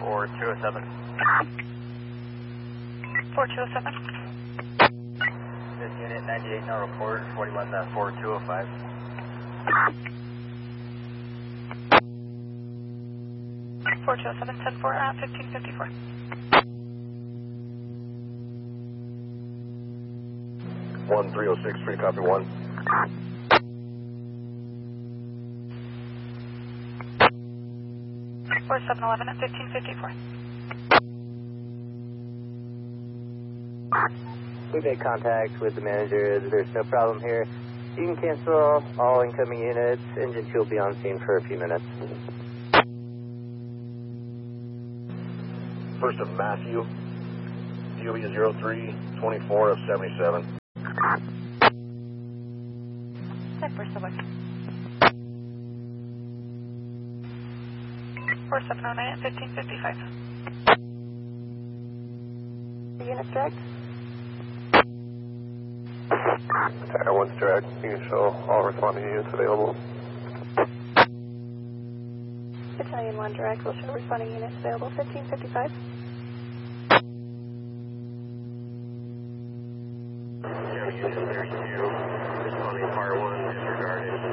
4207. 4207. This unit 98 now report 414205. 4207, 10-4 at 1554. One 3063, copy one. 4711 at 1554. We made contact with the manager. There's no problem here. You can cancel all incoming units. Engine 2 will be on scene for a few minutes. First of Matthew, DOB 0324 of 77. That first away. 4709 at 1555. Unit direct. Tower 1's direct. You can show all responding units available. Battalion 1 direct will show responding units available 1555.